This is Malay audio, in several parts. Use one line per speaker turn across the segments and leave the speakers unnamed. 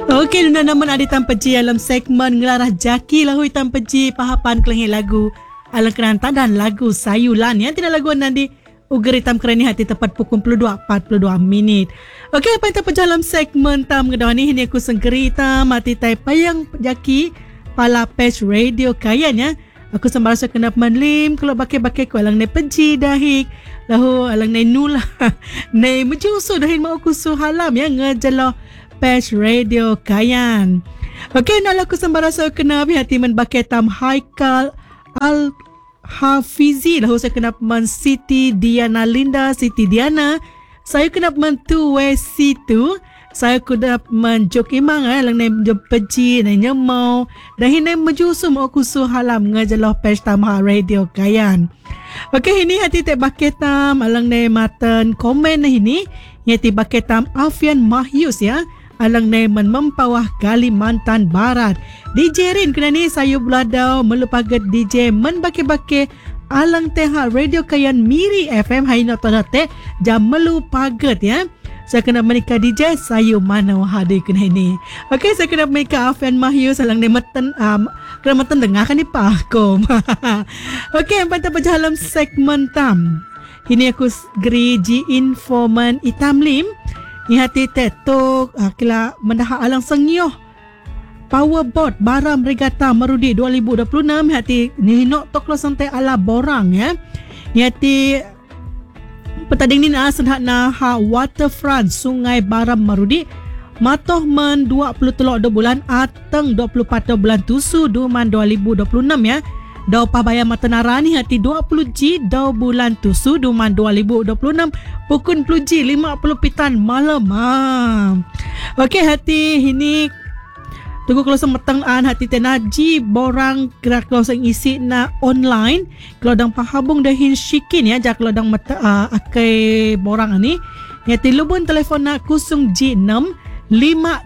Okey, nuna naman ada tanpa ji alam segmen ngelarah jaki lahu tanpa ji pahapan kelenghi lagu alang kerantan dan lagu sayulan ya. Tidak lagu nanti uger hitam kerani hati tepat pukul 22.42 minit. Okey, apa yang terpecah dalam segmen tam ngedawan ini aku sengkeri hitam hati tai payang jaki pala page radio kayan ya. Aku sembarasa kena manlim kalau bakai-bakai ku alang ne peji dahik lahu alang ne nula ne mejusu dahin mau kusu halam ya ngejelo page radio kayan. Okey, nak aku sembarasa kena hati man bakai tam Haikal Al Hafizi lahu saya kena man Siti Diana Linda Siti Diana. Saya kena man tu situ. Saya kena man Jok Imang lang na peji na nyemau dahin na mejusu mau kusu halam ngajeloh page tam radio kayan. Okey, ini hati tak baketam alang na matan komen na ini yati baketam Afian Mahyus ya alang na man mempawah Kalimantan Barat. DJ Rin kena ni sayu beladau melupagat DJ men bake-bake alang teha radio kayan Miri FM hai notonate jam melupagat ya. Saya kena menikah DJ sayu mana hadir kena ini. Okey, saya kena menikah Afian Mahyus alang na matan kena matan dengar kan ni pakom. Okey, yang pantai berjalan segmen tam. Ini aku geri ji informan itamlim. Ni hati tetok kila mendaha alang sengyoh Powerboat Baram Regatta Marudi 2026 hati ni nok tok lo santai ala borang ya. Ni hati petading ni na senhat na ha waterfront Sungai Baram Marudi matoh men 23 bulan ateng 24 bulan tusu duman 2026 ya. Dau pabaya matanara ni hati 20G dau bulan tusu duman 2026 pukul 10G 50 pitan malam. Okey, hati ini tunggu kalau semetengan hati tenaji borang gerak kalau sing isi na online kalau dang pahabung dahin shikin ya jak kalau dang mata akai borang ni hati lubun telefon na kusung G6 525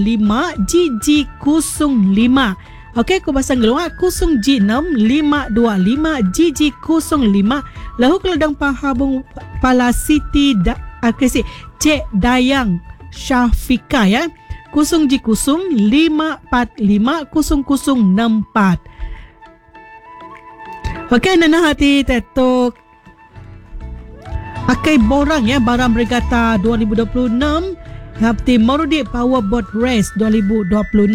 GG kusung 5. Okey, aku pasang geluar kusung G6 525 GG kusung 5. Lahu kalau dang pahabung pala Siti Cik Dayang Syafika ya. Kusung G kusung 545 0064. Okey, nana hati tetok akai borang ya Baram Regatta 2026 hati Marudi Powerboat Race 2026.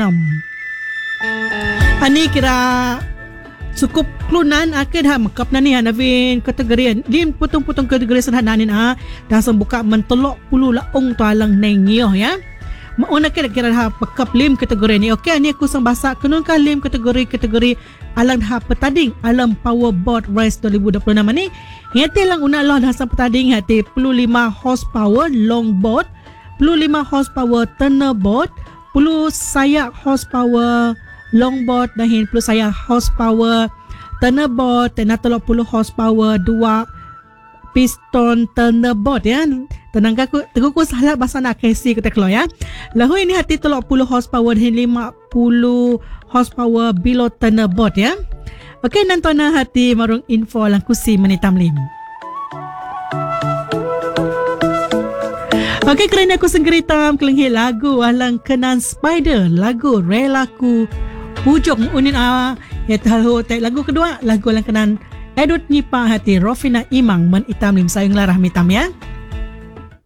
Ani kira cukup klunan akhir ha makap na ni hanavin kategori din putong-putong kategori sananin dah sembuka mentolok pulu laong talang nengyo ya. Mauna kira-kira ha pakap lim kategori ni. Okey, ni aku sang bahasa kenun ka lim kategori alang ha petading alam Powerboat Race 2026 ni. Ngati lang una lah dah sang petading hati 25 horsepower longboat, 25 horsepower turnboat, 10 sayak horsepower longboat dahin 10 sayak horsepower turnboat dan 30 horsepower 2 piston turnboat ya. Tenang aku teguku salah bahasa nak kasi kita keluar ya. Lahu ini hati 30 horsepower dan 50 horsepower below turnboat ya. Okey, nantona hati marung info lang kusi menitam lim. Okey, kerana aku senggeritam kelenghi lagu alang kenan Spider lagu relaku hujung unin ya tahu lagu kedua lagu alang kenan Edward Nyipa hati Rofina Imang men itam lim sayung larah mitam ya.